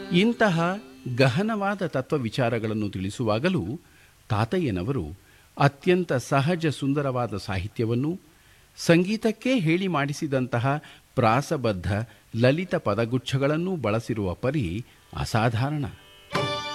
ಇಂತಹ ಗಹನವಾದ ತತ್ವವಿಚಾರಗಳನ್ನು ತಿಳಿಸುವಾಗಲೂ ತಾತಯ್ಯನವರು ಅತ್ಯಂತ ಸಹಜ ಸುಂದರವಾದ ಸಾಹಿತ್ಯವನ್ನು, ಸಂಗೀತಕ್ಕೇ ಹೇಳಿ ಮಾಡಿಸಿದಂತಹ ಪ್ರಾಸಬದ್ಧ ಲಲಿತ ಪದಗುಚ್ಛಗಳನ್ನೂ ಬಳಸಿರುವ ಪರಿ ಅಸಾಧಾರಣ.